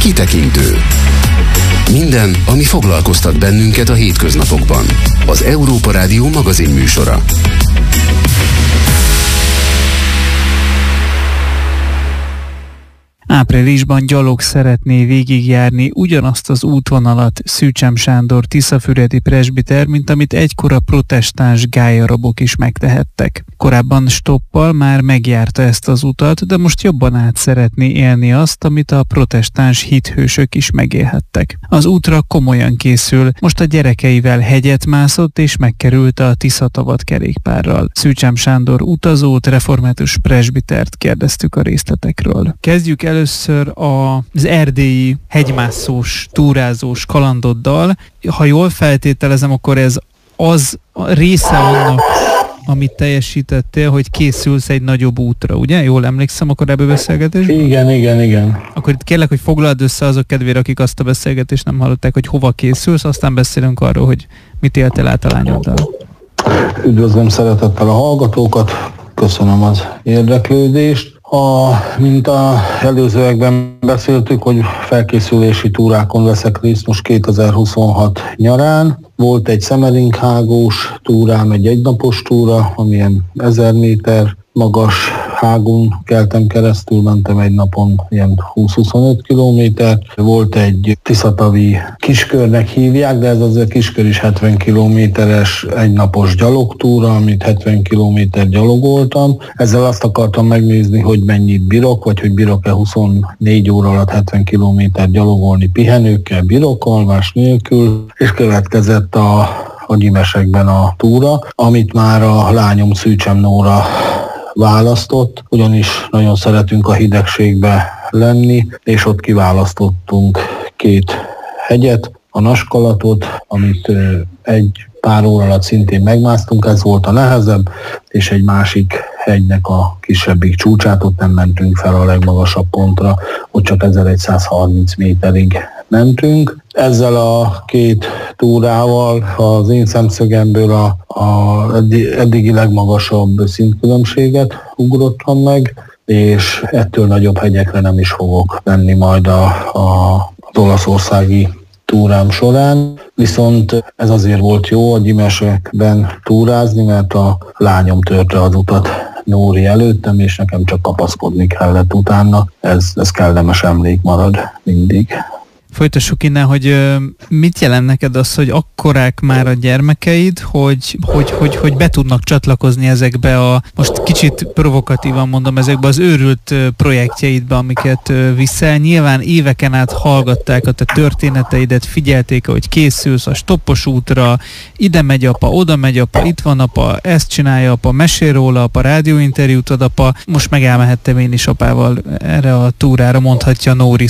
Kitekintő. Minden, ami foglalkoztat bennünket a hétköznapokban. Az Európa Rádió magazin műsora. Áprilisban gyalog szeretné végigjárni ugyanazt az útvonalat Szűcsem Sándor tiszafüredi presbiter, mint amit egykor a protestáns gállyarabok is megtehettek. Korábban stoppal már megjárta ezt az utat, de most jobban át szeretné élni azt, amit a protestáns hithősök is megélhettek. Az útra komolyan készül, most a gyerekeivel hegyet mászott és megkerülte a Tiszatavat kerékpárral. Szűcsem Sándor utazót, református presbitert kérdeztük a részletekről. Kezdjük először az erdélyi hegymászós, túrázós kalandoddal. Ha jól feltételezem, akkor ez az a része annak, amit teljesítettél, hogy készülsz egy nagyobb útra, ugye? Jól emlékszem a korábbi beszélgetésben? Igen. Akkor itt kérlek, hogy foglald össze azok kedvére, akik azt a beszélgetést nem hallották, hogy hova készülsz, aztán beszélünk arról, hogy mit éltél át a lányoddal. Üdvözlöm szeretettel a hallgatókat, köszönöm az érdeklődést. Mint az előzőekben beszéltük, hogy felkészülési túrákon veszek részt most 2026 nyarán. Volt egy szemelinkhágós túrám, egy egynapos túra, amilyen 1000 méter magas hágón keltem keresztül, mentem egy napon ilyen 20-25 kilométert. Volt egy tiszatavi kiskörnek hívják, de ez azért kiskör is 70 kilométeres egynapos gyalogtúra, amit 70 kilométer gyalogoltam. Ezzel azt akartam megnézni, hogy mennyit bírok, vagy hogy bírok-e 24 óra alatt 70 kilométer gyalogolni pihenőkkel, bírok, alvás nélkül, és következett a Gyimesekben a túra, amit már a lányom Szűcsem Nóra választott, ugyanis nagyon szeretünk a hidegségbe lenni, és ott kiválasztottunk 2 hegyet, a Naskalatot, amit egy pár óra alatt szintén megmásztunk, ez volt a nehezebb, és egy másik hegynek a kisebbik csúcsát, ott nem mentünk fel a legmagasabb pontra, ott csak 1130 méterig mentünk. Ezzel a 2 túrával az én szemszögemből a eddigi legmagasabb szintkülönbséget ugrottam meg, és ettől nagyobb hegyekre nem is fogok menni majd az olaszországi túrám során. Viszont ez azért volt jó a Gyimesekben túrázni, mert a lányom törte az utat Nóri előttem, és nekem csak kapaszkodni kellett utána. Ez kellemes emlék marad mindig. Folytassuk innen, hogy mit jelent neked az, hogy akkorák már a gyermekeid, hogy be tudnak csatlakozni ezekbe most kicsit provokatívan mondom, ezekbe az őrült projektjeidbe, amiket viszel. Nyilván éveken át hallgatták a te történeteidet, figyelték, hogy készülsz a stoppos útra, ide megy apa, oda megy apa, itt van apa, ezt csinálja apa, mesél róla apa, rádióinterjút ad apa, most meg elmehettem én is apával erre a túrára, mondhatja Nóri